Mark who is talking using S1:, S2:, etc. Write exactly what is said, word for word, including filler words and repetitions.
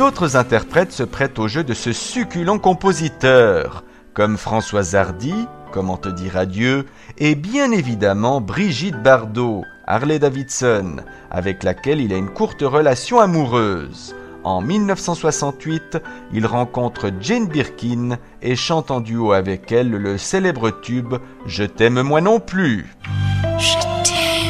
S1: d'autres interprètes se prêtent au jeu de ce succulent compositeur, comme Françoise Hardy, Comment te dire adieu, et bien évidemment Brigitte Bardot, Harley Davidson, avec laquelle il a une courte relation amoureuse. En mille neuf cent soixante-huit, il rencontre Jane Birkin et chante en duo avec elle le célèbre tube « Je t'aime moi non plus ».